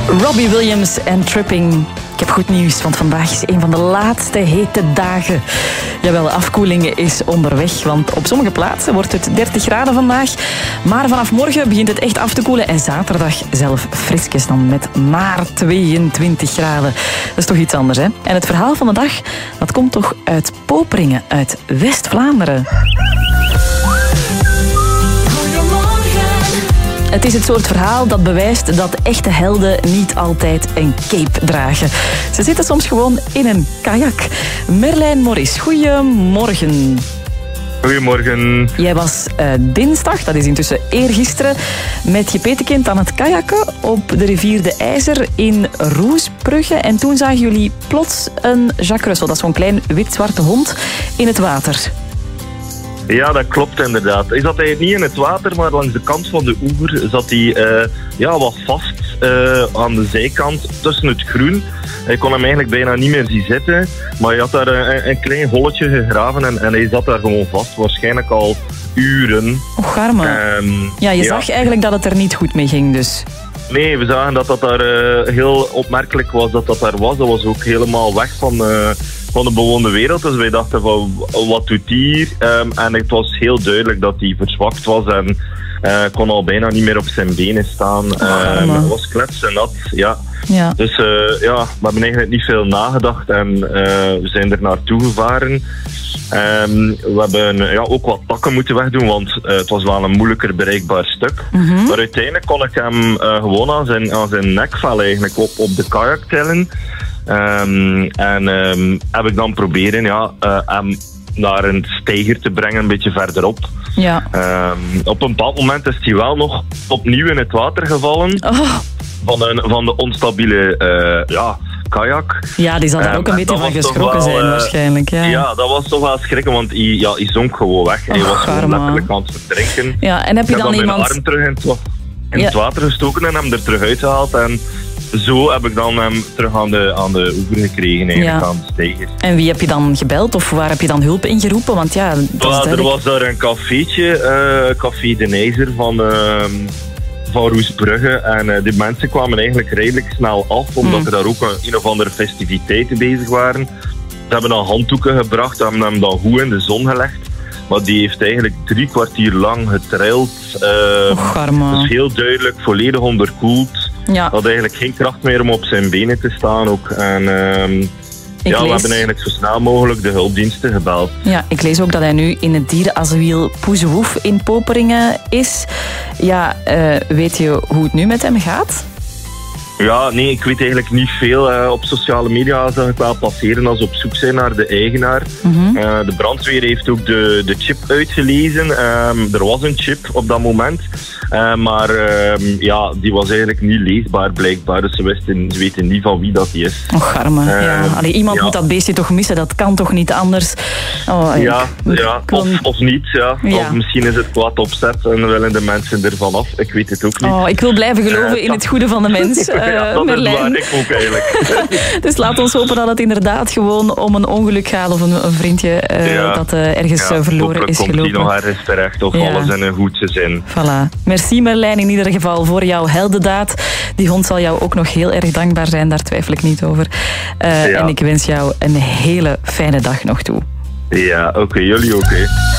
Robbie Williams en Tripping. Ik heb goed nieuws, want vandaag is een van de laatste hete dagen. Jawel, de afkoeling is onderweg, want op sommige plaatsen wordt het 30 graden vandaag. Maar vanaf morgen begint het echt af te koelen en zaterdag zelf frisjes dan met maar 22 graden. Dat is toch iets anders, hè? En het verhaal van de dag, dat komt toch uit Poperingen, uit West-Vlaanderen. Het is het soort verhaal dat bewijst dat echte helden niet altijd een cape dragen. Ze zitten soms gewoon in een kajak. Merlijn Morris, goedemorgen. Goedemorgen. Jij was dinsdag, dat is intussen eergisteren, met je petekind aan het kajakken op de rivier de IJzer in Roesbrugge. En toen zagen jullie plots een Jack Russell, dat is zo'n klein wit-zwarte hond, in het water. Ja, dat klopt inderdaad. Hij zat eigenlijk niet in het water, maar langs de kant van de oever zat hij wat vast aan de zijkant tussen het groen. Hij kon hem eigenlijk bijna niet meer zien zitten, maar hij had daar een klein holletje gegraven en hij zat daar gewoon vast, waarschijnlijk al uren. Och, arme. Je zag eigenlijk dat het er niet goed mee ging dus. Nee, we zagen dat daar heel opmerkelijk was dat daar was. Dat was ook helemaal weg van de bewoonde wereld. Dus wij dachten van, wat doet hij hier? En het was heel duidelijk dat hij verzwakt was en kon al bijna niet meer op zijn benen staan. Het was kletsennat, ja. Dus we hebben eigenlijk niet veel nagedacht en we zijn er naartoe gevaren. We hebben ook wat takken moeten wegdoen, want het was wel een moeilijker bereikbaar stuk. Mm-hmm. Maar uiteindelijk kon ik hem gewoon aan zijn nekvel eigenlijk op de kajak tillen. Heb ik dan proberen hem naar een steiger te brengen, een beetje verderop. Ja. Op een bepaald moment is hij wel nog opnieuw in het water gevallen. Oh. Van de onstabiele kajak. Ja, die zal daar ook een beetje van geschrokken zijn waarschijnlijk. Ja, dat was toch wel schrikken, want hij zonk gewoon weg. Hij was gewoon letterlijk aan het verdrinken. Ja, en heb je dan iemand... mijn arm terug in het water gestoken en hem er terug uitgehaald. En zo heb ik dan hem terug aan de oever gekregen, eigenlijk aan de steiger. En wie heb je dan gebeld of waar heb je dan hulp ingeroepen? Want er was daar een cafeetje, Café de IJzer van Roesbrugge. En die mensen kwamen eigenlijk redelijk snel af, omdat er daar ook een of andere festiviteiten bezig waren. Ze hebben dan handdoeken gebracht, hebben hem dan goed in de zon gelegd. Maar die heeft eigenlijk 3 kwartier lang getrild. Dus heel duidelijk, volledig onderkoeld. Ja. Had eigenlijk geen kracht meer om op zijn benen te staan ook. En we hebben eigenlijk zo snel mogelijk de hulpdiensten gebeld. Ja, ik lees ook dat hij nu in het dierenasiel Poezewoef in Poperingen is. Ja, weet je hoe het nu met hem gaat? Ja, nee, ik weet eigenlijk niet veel. Op sociale media zag ik wel passeren als ze op zoek zijn naar de eigenaar. Mm-hmm. De brandweer heeft ook de chip uitgelezen. Er was een chip op dat moment. Maar die was eigenlijk niet leesbaar blijkbaar. Dus ze weten niet van wie dat die is. Och, arme. Iemand moet dat beestje toch missen. Dat kan toch niet anders? Of niet. Ja. Of misschien is het wat opzet en willen de mensen ervan af. Ik weet het ook niet. Ik wil blijven geloven in het goede van de mens. Dat Merlijn. is waar, ik ook eigenlijk. Dus laat ons hopen dat het inderdaad gewoon om een ongeluk gaat of een vriendje dat ergens verloren is gelopen. Komt die nog ergens terecht of alles in een goed zin. Voilà. Merci Merlijn in ieder geval voor jouw heldendaad. Die hond zal jou ook nog heel erg dankbaar zijn, daar twijfel ik niet over. En ik wens jou een hele fijne dag nog toe. Ja, oké, jullie ook.